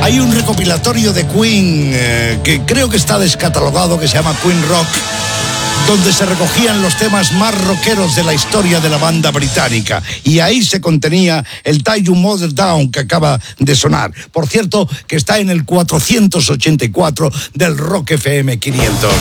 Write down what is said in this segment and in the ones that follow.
Hay un recopilatorio de Queen que creo que está descatalogado, que se llama Queen Rock, donde se recogían los temas más rockeros de la historia de la banda británica. Y ahí se contenía el Tie Your Mother Down que acaba de sonar. Por cierto, que está en el 484 del Rock FM 500.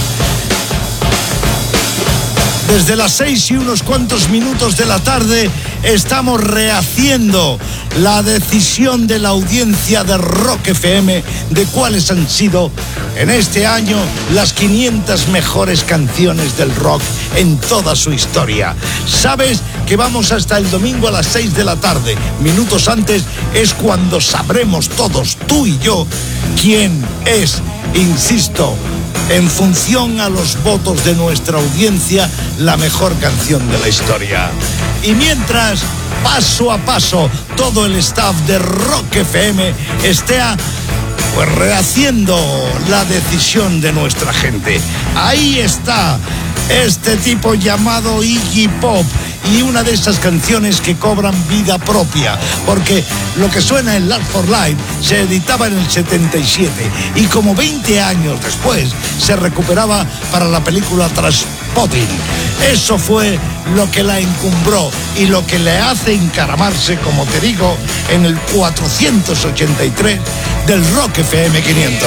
Desde las 6 y unos cuantos minutos de la tarde estamos rehaciendo la decisión de la audiencia de Rock FM de cuáles han sido en este año las 500 mejores canciones del rock en toda su historia. Sabes que vamos hasta el domingo a las 6 de la tarde. Minutos antes es cuando sabremos todos, tú y yo, quién es, insisto, en función a los votos de nuestra audiencia, la mejor canción de la historia. Y mientras, paso a paso, todo el staff de Rock FM está pues rehaciendo la decisión de nuestra gente. Ahí está este tipo llamado Iggy Pop, y una de esas canciones que cobran vida propia, porque lo que suena en Last for Life se editaba en el 77 y como 20 años después se recuperaba para la película Trainspotting. Eso fue lo que la encumbró y lo que le hace encaramarse, como te digo, en el 483 del Rock FM 500.